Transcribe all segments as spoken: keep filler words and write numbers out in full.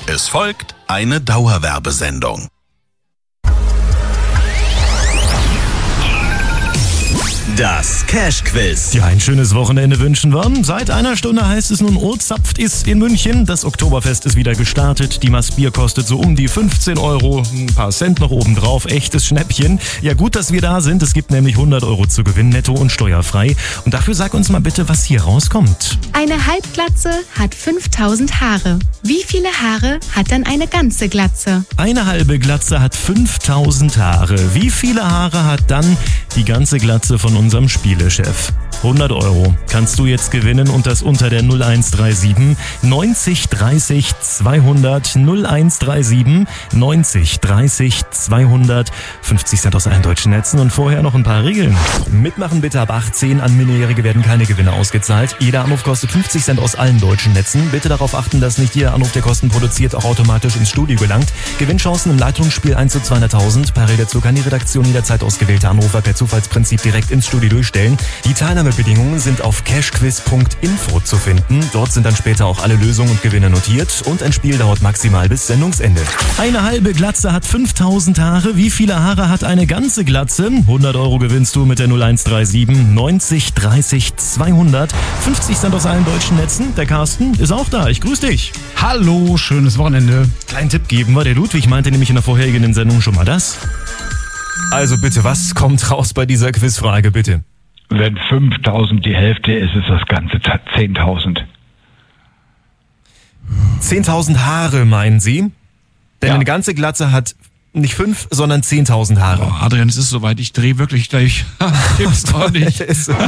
Es folgt eine Dauerwerbesendung. Das Cash-Quiz. Ja, ein schönes Wochenende wünschen wir. Seit einer Stunde heißt es nun, Ozapft ist in München. Das Oktoberfest ist wieder gestartet. Die Maß Bier kostet so um die fünfzehn Euro. Ein paar Cent noch oben drauf. Echtes Schnäppchen. Ja, gut, dass wir da sind. Es gibt nämlich hundert Euro zu gewinnen, netto und steuerfrei. Und dafür sag uns mal bitte, was hier rauskommt. Eine Halbglatze hat fünftausend Haare. Wie viele Haare hat dann eine ganze Glatze? Eine halbe Glatze hat fünftausend Haare. Wie viele Haare hat dann die ganze Glatze von unserem Spielechef? hundert Euro kannst du jetzt gewinnen und das unter der null eins drei sieben neunzig dreißig zweihundert null eins drei sieben neunzig dreißig zweihundert fünfzig Cent aus allen deutschen Netzen und vorher noch ein paar Regeln. Mitmachen bitte ab achtzehn, an Minderjährige werden keine Gewinne ausgezahlt. Jeder Anruf kostet fünfzig Cent aus allen deutschen Netzen. Bitte darauf achten, dass nicht jeder Anruf, der Kosten produziert, auch automatisch ins Studio gelangt. Gewinnchancen im Leitungsspiel eins zu zweihunderttausend. Parallel dazu kann die Redaktion jederzeit ausgewählte Anrufer per Zufallsprinzip direkt ins Studio durchstellen. Die Teilnahmebedingungen sind auf cashquiz punkt info zu finden. Dort sind dann später auch alle Lösungen und Gewinne notiert und ein Spiel dauert maximal bis Sendungsende. Eine halbe Glatze hat fünftausend Haare. Wie viele Haare hat eine ganze Glatze? hundert Euro gewinnst du mit der null eins drei sieben neunzig dreißig zweihundert fünfzig Cent aus allen deutschen Netzen. Der Carsten ist auch da. Ich grüße dich. Hallo, schönes Wochenende. Kleinen Tipp geben wir. Der Ludwig meinte nämlich in der vorherigen Sendung schon mal das. Also bitte, was kommt raus bei dieser Quizfrage, bitte? Wenn fünftausend die Hälfte ist, ist das Ganze zehntausend. zehntausend Haare, meinen Sie? Denn Ja. eine ganze Glatze hat nicht fünf, sondern zehntausend Haare. Oh, Adrian, es ist soweit, ich drehe wirklich gleich. Gibt's doch nicht. Es ist-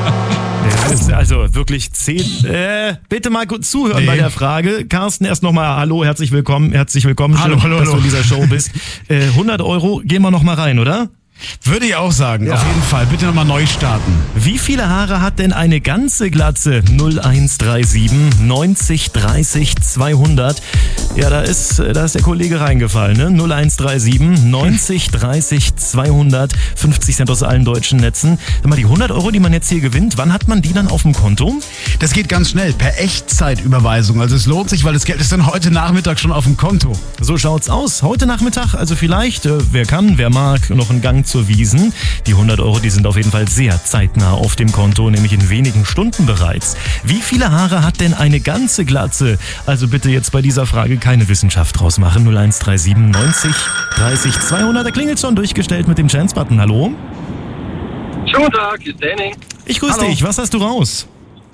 Das ist also wirklich zehn. Äh, bitte mal kurz zuhören Nee. bei der Frage. Carsten, erst nochmal hallo, herzlich willkommen, herzlich willkommen. Hallo, Schön, hallo, dass du hallo. in dieser Show bist. Äh, hundert Euro, gehen wir nochmal rein, oder? Würde ich auch sagen, Ja. auf jeden Fall. Bitte nochmal neu starten. Wie viele Haare hat denn eine ganze Glatze? null eins drei sieben neunzig dreißig zweihundert. Ja, da ist, da ist der Kollege reingefallen, ne? null eins drei sieben neunzig dreißig zweihundert fünfzig Cent aus allen deutschen Netzen. Sag mal, die hundert Euro, die man jetzt hier gewinnt, wann hat man die dann auf dem Konto? Das geht ganz schnell, per Echtzeitüberweisung. Also es lohnt sich, weil das Geld ist dann heute Nachmittag schon auf dem Konto. So schaut's aus. Heute Nachmittag, also vielleicht, äh, wer kann, wer mag, noch einen Gang zur Wiesn. Die hundert Euro, die sind auf jeden Fall sehr zeitnah auf dem Konto, nämlich in wenigen Stunden bereits. Wie viele Haare hat denn eine ganze Glatze? Also bitte jetzt bei dieser Frage keine Wissenschaft draus machen. null eins drei sieben neunzig dreißig zweihundert. Da klingelt schon durchgestellt mit dem Chance-Button. Hallo? Schönen guten Tag, hier ist Danny. Ich grüße Hallo. dich. Was hast du raus?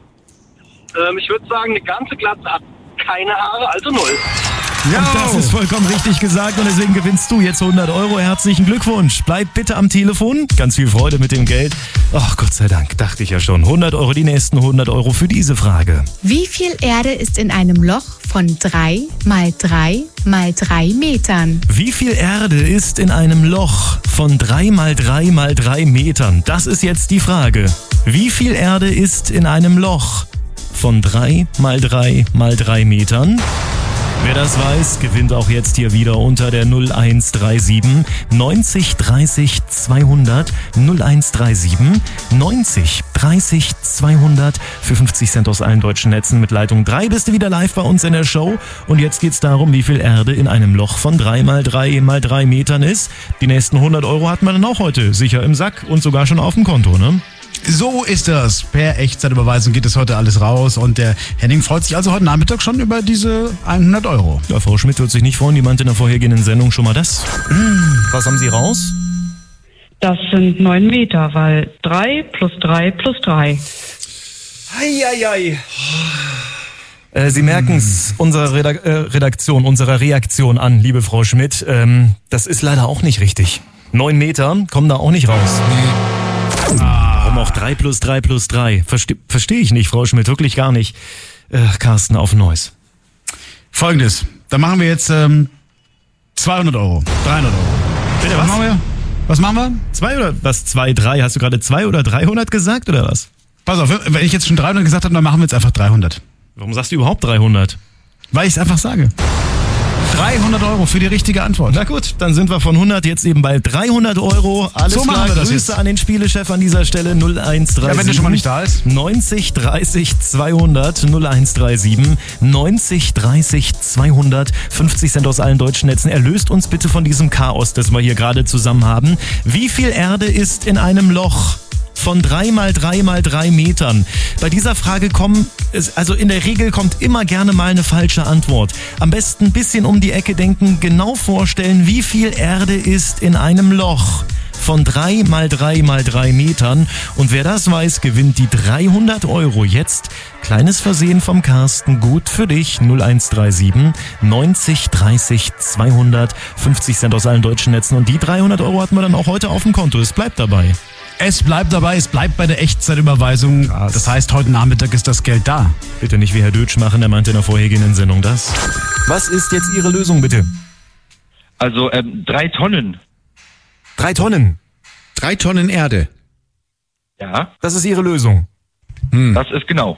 Ähm, ich würde sagen, eine ganze Glatze hat keine Haare, also null. Und das ist vollkommen richtig gesagt und deswegen gewinnst du jetzt hundert Euro. Herzlichen Glückwunsch. Bleib bitte am Telefon. Ganz viel Freude mit dem Geld. Ach, Gott sei Dank, dachte ich ja schon. hundert Euro, die nächsten hundert Euro für diese Frage. Wie viel Erde ist in einem Loch von drei mal drei mal drei Metern? Wie viel Erde ist in einem Loch von drei mal drei mal drei Metern? Das ist jetzt die Frage. Wie viel Erde ist in einem Loch von drei mal drei mal drei Metern? Wer das weiß, gewinnt auch jetzt hier wieder unter der null eins drei sieben neunzig dreißig zweihundert null eins drei sieben neunzig dreißig zweihundert für fünfzig Cent aus allen deutschen Netzen mit Leitung drei. Bist du wieder live bei uns in der Show und jetzt geht's darum, wie viel Erde in einem Loch von drei mal drei mal drei Metern ist. Die nächsten hundert Euro hat man dann auch heute sicher im Sack und sogar schon auf dem Konto, ne? So ist das. Per Echtzeitüberweisung geht es heute alles raus und der Henning freut sich also heute Nachmittag schon über diese hundert Euro. Ja, Frau Schmidt wird sich nicht freuen, die meinte in der vorhergehenden Sendung schon mal das. Was haben Sie raus? Das sind neun Meter, weil drei plus drei plus drei. Eieiei. Äh, Sie merken es unserer Redak- äh, Redaktion, unserer Reaktion an, liebe Frau Schmidt. Ähm, das ist leider auch nicht richtig. Neun Meter kommen da auch nicht raus. Warum auch drei plus drei plus drei? Verste- Verstehe ich nicht, Frau Schmidt, wirklich gar nicht. Äh, Carsten, auf Neues. Folgendes, da machen wir jetzt ähm, zweihundert Euro, dreihundert Euro. Bitte, Was was? machen wir? Was machen wir? Zwei oder was? Zwei, drei? Hast du gerade zwei oder dreihundert gesagt oder was? Pass auf, wenn ich jetzt schon dreihundert gesagt habe, dann machen wir jetzt einfach dreihundert. Warum sagst du überhaupt dreihundert? Weil ich es einfach sage. dreihundert Euro für die richtige Antwort. Na gut, dann sind wir von hundert jetzt eben bei dreihundert Euro. Alles So machen klar, wir das Grüße jetzt. an den Spielechef an dieser Stelle null eins drei sieben. Ja, wenn der schon mal nicht da ist. neunzig dreißig zweihundert null eins drei sieben neunzig dreißig zweihundert fünfzig Cent aus allen deutschen Netzen. Erlöst uns bitte von diesem Chaos, das wir hier gerade zusammen haben. Wie viel Erde ist in einem Loch von drei mal drei mal drei Metern? Bei dieser Frage kommen, es- also in der Regel kommt immer gerne mal eine falsche Antwort. Am besten ein bisschen um die Ecke denken, genau vorstellen, wie viel Erde ist in einem Loch von drei mal drei mal drei Metern. Und wer das weiß, gewinnt die dreihundert Euro jetzt. Kleines Versehen vom Carsten, gut für dich. null eins drei sieben neunzig dreißig zweihundert fünfzig Cent aus allen deutschen Netzen. Und die dreihundert Euro hatten wir dann auch heute auf dem Konto. Es bleibt dabei. Es bleibt dabei, es bleibt bei der Echtzeitüberweisung. Das heißt, heute Nachmittag ist das Geld da. Bitte nicht wie Herr Dötsch machen, der meinte in der vorhergehenden Sendung das. Was ist jetzt Ihre Lösung, bitte? Also ähm, drei Tonnen. Drei Tonnen. Drei Tonnen Erde. Ja, Das ist Ihre Lösung. das ist genau.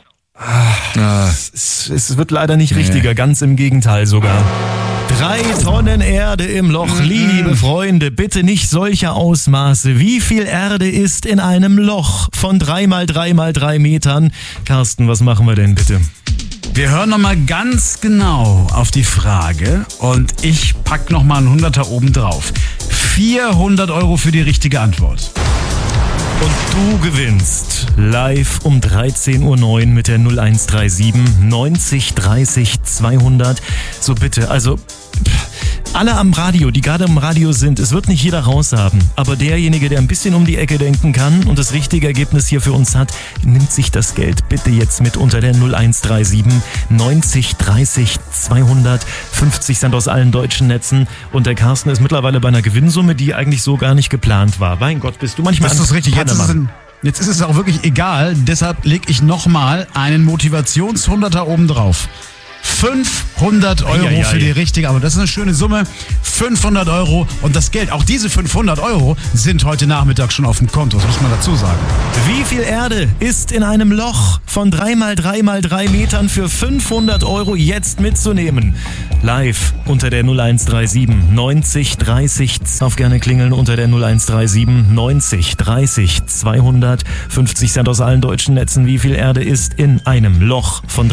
Ah, Es, es wird leider nicht richtiger, ganz im Gegenteil sogar. Drei Tonnen Erde im Loch, liebe Freunde, bitte nicht solche Ausmaße. Wie viel Erde ist in einem Loch von drei mal drei mal drei Metern? Carsten, was machen wir denn bitte? Wir hören nochmal ganz genau auf die Frage und ich pack nochmal einen Hunderter oben drauf. vierhundert Euro für die richtige Antwort. Und du gewinnst live um dreizehn Uhr neun mit der null eins drei sieben neunzig dreißig zweihundert. So bitte, also pff, alle am Radio, die gerade im Radio sind, es wird nicht jeder raus haben, aber derjenige, der ein bisschen um die Ecke denken kann und das richtige Ergebnis hier für uns hat, nimmt sich das Geld bitte jetzt mit unter der null eins drei sieben neunzig dreißig zweihundert fünfzig Cent aus allen deutschen Netzen. Und der Carsten ist mittlerweile bei einer Gewinnsumme, die eigentlich so gar nicht geplant war. Mein Gott, bist du manchmal Das ist ein richtig. Jetzt ist, es Pannemann. ein, jetzt ist es auch wirklich egal. Deshalb lege ich nochmal einen Motivationshunderter oben drauf. fünfhundert Euro Eieiei. für die richtige, aber das ist eine schöne Summe. fünfhundert Euro und das Geld, auch diese fünfhundert Euro sind heute Nachmittag schon auf dem Konto, das muss man dazu sagen. Wie viel Erde ist in einem Loch von drei mal drei mal drei Metern für fünfhundert Euro jetzt mitzunehmen? Live unter der null eins drei sieben neunzig dreißig, auf gerne klingeln unter der null eins drei sieben neunzig dreißig zweihundert fünfzig Cent aus allen deutschen Netzen. Wie viel Erde ist in einem Loch von